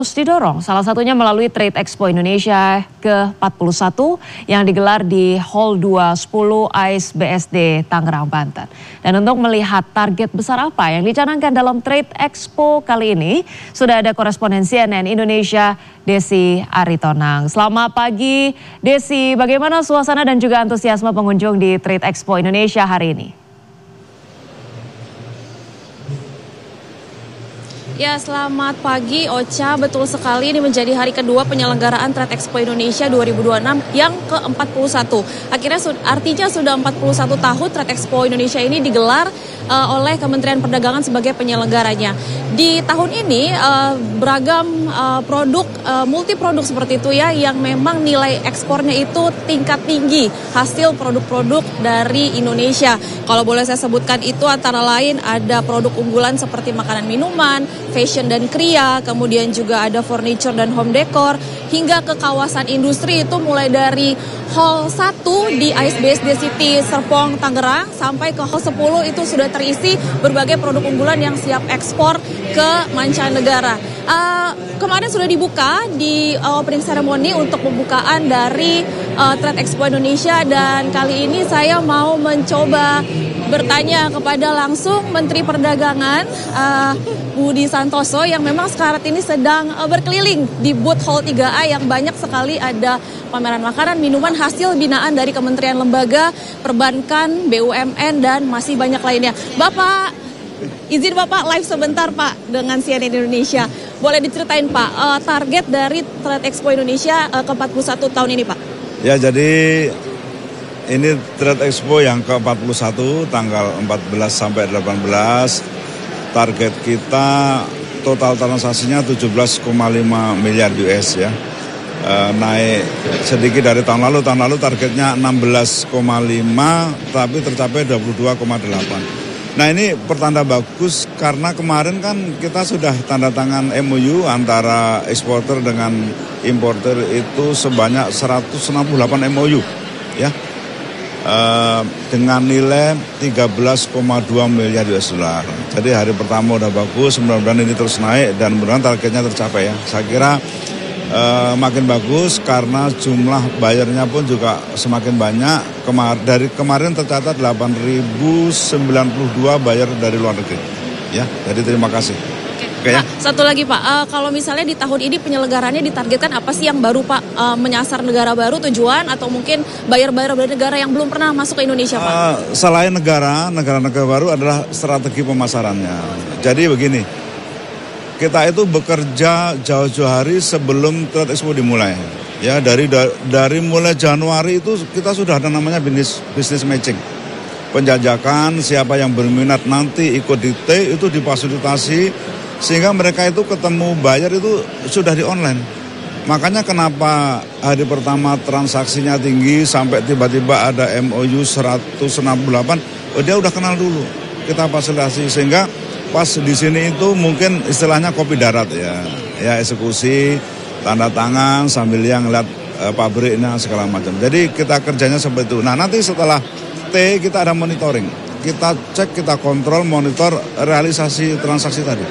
Terus didorong, salah satunya melalui Trade Expo Indonesia ke-41 yang digelar di Hall 210 AIS BSD Tangerang, Banten. Dan untuk melihat target besar apa yang dicanangkan dalam Trade Expo kali ini, sudah ada koresponden CNN Indonesia, Desi Aritonang. Selamat pagi, Desi. Bagaimana suasana dan juga antusiasme pengunjung di Trade Expo Indonesia hari ini? Ya, selamat pagi Ocha. Betul sekali, ini menjadi hari kedua penyelenggaraan Trade Expo Indonesia 2026 yang ke-41. Artinya sudah 41 tahun Trade Expo Indonesia ini digelar oleh Kementerian Perdagangan sebagai penyelenggaranya. Di tahun ini beragam produk, multi produk seperti itu ya, yang memang nilai ekspornya itu tingkat tinggi, hasil produk-produk dari Indonesia. Kalau boleh saya sebutkan itu antara lain ada produk unggulan seperti makanan minuman, fashion dan kria, kemudian juga ada furniture dan home decor, hingga ke kawasan industri itu mulai dari Hall 1 di AIS BSD City Serpong, Tangerang, sampai ke Hall 10 itu sudah terisi berbagai produk unggulan yang siap ekspor ke mancanegara. Kemarin sudah dibuka di opening ceremony untuk pembukaan dari Trade Expo Indonesia, dan kali ini saya mau mencoba bertanya kepada langsung Menteri Perdagangan Budi Santoso yang memang sekarang ini sedang berkeliling di booth Hall 3A yang banyak sekali ada pameran makanan, minuman hasil binaan dari kementerian lembaga, perbankan, BUMN, dan masih banyak lainnya. Bapak, izin Bapak live sebentar Pak dengan CNN Indonesia. Boleh diceritain Pak target dari Trade Expo Indonesia ke-41 tahun ini Pak? Ya, jadi ini Trade Expo yang ke-41 tanggal 14 sampai 18. Target kita total transaksinya 17,5 miliar US ya. Naik sedikit dari tahun lalu. Tahun lalu targetnya 16,5 tapi tercapai 22,8. Nah, ini pertanda bagus karena kemarin kan kita sudah tanda tangan MOU antara eksporter dengan importer itu sebanyak 168 MOU ya. Dengan nilai 13,2 miliar US dollar. Jadi hari pertama udah bagus, mudah-mudahan ini terus naik dan mudah-mudahan targetnya tercapai ya. Saya kira makin bagus karena jumlah bayarnya pun juga semakin banyak. Dari kemarin tercatat 8.092 bayar dari luar negeri. Ya, jadi terima kasih. Oke, Pak, satu lagi Pak, kalau misalnya di tahun ini penyelenggarannya ditargetkan apa sih yang baru Pak? Menyasar negara baru tujuan atau mungkin bayar-bayar dari negara yang belum pernah masuk ke Indonesia Pak? Selain negara-negara baru adalah strategi pemasarannya. Jadi begini, kita itu bekerja jauh-jauh hari sebelum Trade Expo dimulai. Ya, dari mulai Januari itu kita sudah ada namanya business matching. Penjajakan siapa yang berminat nanti ikut di T itu difasilitasi sehingga mereka itu ketemu bayar itu sudah di online. Makanya kenapa hari pertama transaksinya tinggi sampai tiba-tiba ada MOU 168, dia udah kenal dulu. Kita fasilitasi sehingga pas di sini itu mungkin istilahnya kopi darat ya. Ya, eksekusi, tanda tangan sambil yang lihat pabriknya segala macam. Jadi kita kerjanya seperti itu. Nah, nanti setelah T kita ada monitoring. Kita cek, kita kontrol, monitor realisasi transaksi tadi.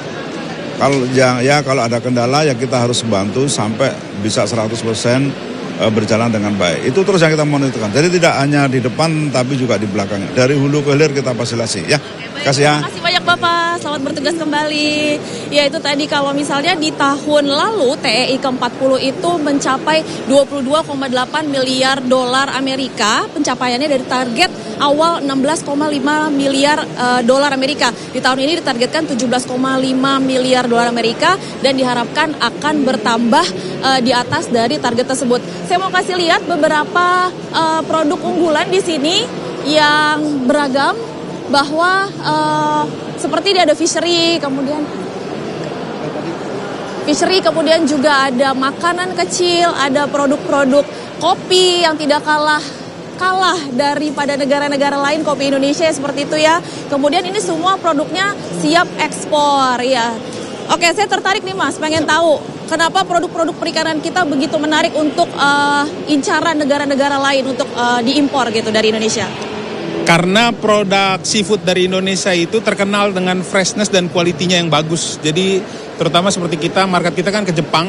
Kalau ada kendala ya kita harus bantu sampai bisa 100% berjalan dengan baik. Itu terus yang kita monitorkan. Jadi tidak hanya di depan tapi juga di belakang. Dari hulu ke hilir kita fasilitasi ya. Terima kasih ya. Terima kasih banyak Bapak. Selamat bertugas kembali. Ya, itu tadi kalau misalnya di tahun lalu TEI ke-40 itu mencapai 22,8 miliar dolar Amerika. Pencapaiannya dari target awal 16,5 miliar dolar Amerika. Di tahun ini ditargetkan 17,5 miliar dolar Amerika dan diharapkan akan bertambah di atas dari target tersebut. Saya mau kasih lihat beberapa produk unggulan di sini yang beragam, bahwa seperti ini ada fishery, kemudian juga ada makanan kecil, ada produk-produk kopi yang tidak kalah daripada negara-negara lain, kopi Indonesia seperti itu ya. Kemudian ini semua produknya siap ekspor ya. Oke, saya tertarik nih Mas, pengen tahu kenapa produk-produk perikanan kita begitu menarik untuk incaran negara-negara lain untuk diimpor gitu dari Indonesia. Karena produk seafood dari Indonesia itu terkenal dengan freshness dan kualitinya yang bagus. Jadi terutama seperti kita, market kita kan ke Jepang.